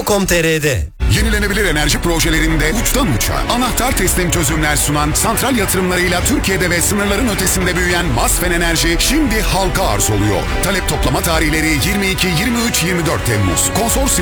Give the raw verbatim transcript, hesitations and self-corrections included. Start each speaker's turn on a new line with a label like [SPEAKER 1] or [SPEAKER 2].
[SPEAKER 1] nokta com nokta tr'de.
[SPEAKER 2] Yenilenebilir enerji projelerinde uçtan uça anahtar teslim çözümler sunan santral yatırımlarıyla Türkiye'de ve sınırların ötesinde büyüyen Masfen Enerji şimdi halka arz oluyor. Talep toplama tarihleri yirmi iki, yirmi üç, yirmi dört Temmuz. Konsorsiyum